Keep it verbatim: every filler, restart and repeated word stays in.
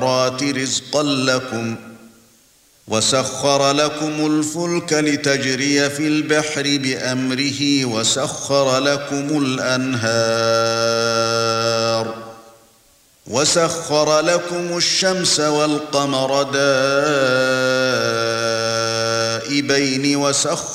رِزْقًا لَكُمْ وَسَخَّرَ لَكُمُ الْفُلْكَ لِتَجْرِيَ فِي الْبَحْرِ بِأَمْرِهِ وَسَخَّرَ لَكُمُ الْأَنْهَارَ وَسَخَّرَ لَكُمُ الشَّمْسَ وَالْقَمَرَ دَائِبَيْنِ وَسَخَّرَ